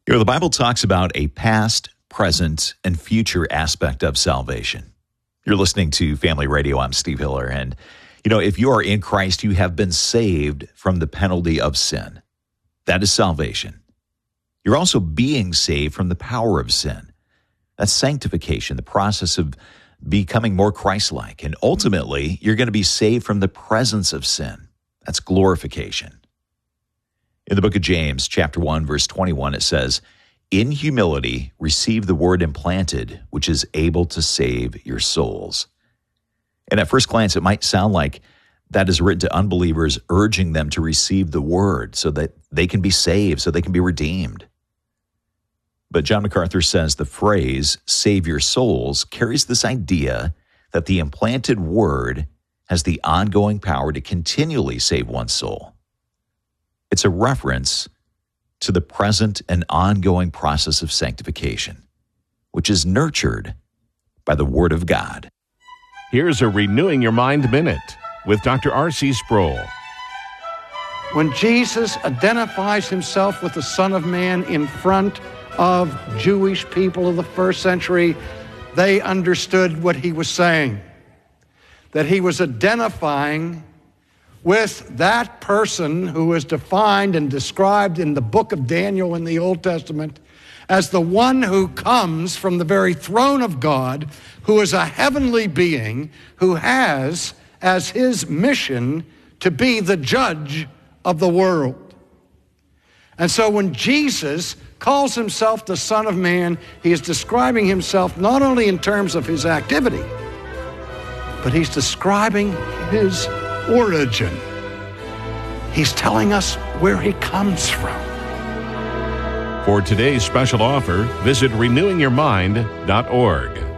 The Bible talks about a past, present, and future aspect of salvation. You're listening to Family Radio. I'm Steve Hiller. And, if you are in Christ, you have been saved from the penalty of sin. That is salvation. You're also being saved from the power of sin. That's sanctification, the process of becoming more Christ-like. And ultimately, you're going to be saved from the presence of sin. That's glorification. In the book of James, chapter 1, verse 21, it says, "In humility receive the word implanted, which is able to save your souls." And at first glance, it might sound like that is written to unbelievers, urging them to receive the word so that they can be saved, so they can be redeemed. But John MacArthur says the phrase, "save your souls," carries this idea that the implanted word has the ongoing power to continually save one's soul. It's a reference to the present and ongoing process of sanctification, which is nurtured by the Word of God. Here's a Renewing Your Mind Minute with Dr. R.C. Sproul. When Jesus identifies himself with the Son of Man in front of Jewish people of the first century, they understood what he was saying, that he was identifying with that person who is defined and described in the book of Daniel in the Old Testament as the one who comes from the very throne of God, who is a heavenly being, who has as his mission to be the judge of the world. And so when Jesus calls himself the Son of Man, he is describing himself not only in terms of his activity, but he's describing his origin. He's telling us where he comes from. For today's special offer, visit renewingyourmind.org.